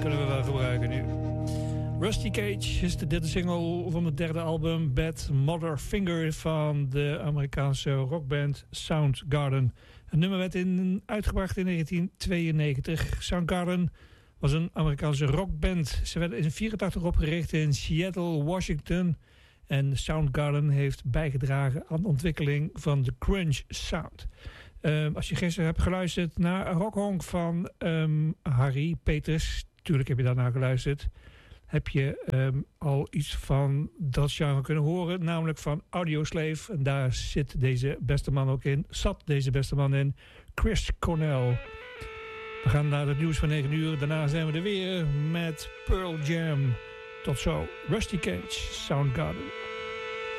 kunnen we wel gebruiken nu. Rusty Cage is de derde single van het derde album Bad Mother Finger van de Amerikaanse rockband Soundgarden. Het nummer werd uitgebracht in 1992. Soundgarden was een Amerikaanse rockband. Ze werden in 1984 opgericht in Seattle, Washington. En Soundgarden heeft bijgedragen aan de ontwikkeling van de grunge sound. Als je gisteren hebt geluisterd naar Rockhonk van Harry Peters, natuurlijk heb je daarnaar geluisterd, heb je al iets van dat genre kunnen horen, namelijk van Audioslave. En daar zat deze beste man in, Chris Cornell. We gaan naar het nieuws van 9 uur. Daarna zijn we er weer met Pearl Jam. Tot zo, Rusty Cage, Soundgarden.